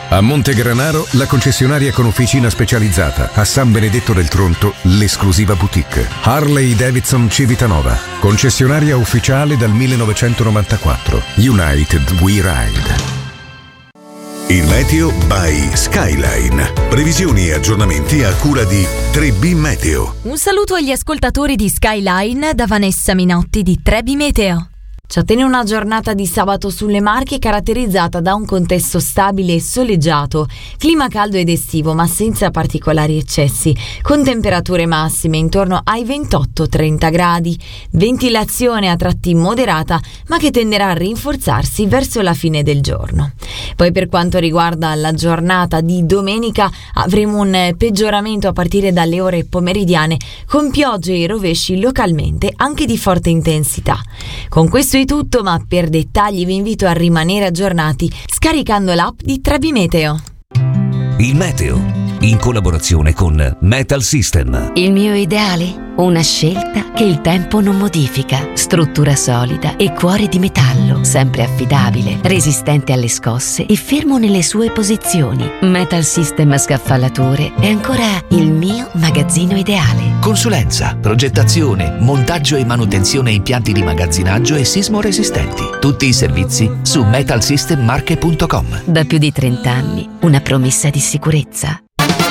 A Montegranaro, la concessionaria con officina specializzata. A San Benedetto del Tronto, l'esclusiva boutique. Harley Davidson Civitanova. Concessionaria ufficiale dal 1994. United We Ride. Il meteo by Skyline. Previsioni e aggiornamenti a cura di 3B Meteo. Un saluto agli ascoltatori di Skyline da Vanessa Minotti di 3B Meteo. Ci attende una giornata di sabato sulle Marche caratterizzata da un contesto stabile e soleggiato, clima caldo ed estivo ma senza particolari eccessi, con temperature massime intorno ai 28-30 gradi, ventilazione a tratti moderata ma che tenderà a rinforzarsi verso la fine del giorno. Poi per quanto riguarda la giornata di domenica avremo un peggioramento a partire dalle ore pomeridiane con piogge e rovesci localmente anche di forte intensità. Con questo è tutto, ma per dettagli vi invito a rimanere aggiornati scaricando l'app di 3B Meteo. Il meteo, in collaborazione con Metal System. Il mio ideale? Una scelta che il tempo non modifica. Struttura solida e cuore di metallo, sempre affidabile, resistente alle scosse e fermo nelle sue posizioni. Metal System Scaffalature è ancora il mio magazzino ideale. Consulenza, progettazione, montaggio e manutenzione impianti di magazzinaggio e sismo resistenti. Tutti i servizi su metalsystemmarche.com. Da più di 30 anni, una promessa di sicurezza.